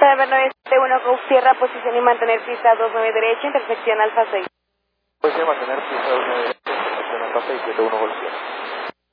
971 Gulf Sierra, posición y mantener pista 29 derecha, intersección Alfa 6. Posición y mantener pista 29 derecha, intersección Alfa 6, 71 Gulf Sierra.